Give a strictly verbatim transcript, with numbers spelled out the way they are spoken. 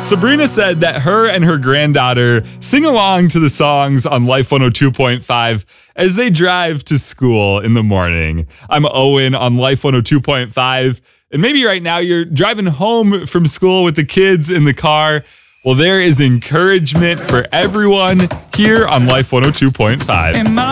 Sabrina said that her and her granddaughter sing along to the songs on Life one oh two point five as they drive to school in the morning. I'm Owen on Life one oh two point five, and maybe right now you're driving home from school with the kids in the car. Well, there is encouragement for everyone here on Life one oh two point five.